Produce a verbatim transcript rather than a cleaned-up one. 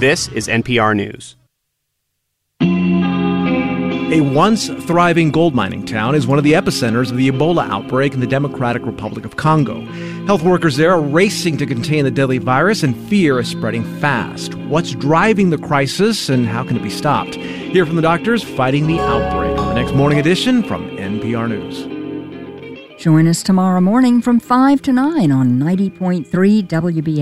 This is N P R News. A once thriving gold mining town is one of the epicenters of the Ebola outbreak in the Democratic Republic of Congo. Health workers there are racing to contain the deadly virus, and fear is spreading fast. What's driving the crisis, and how can it be stopped? Hear from the doctors fighting the outbreak on the next Morning Edition from N P R News. Join us tomorrow morning from five to nine on ninety point three W B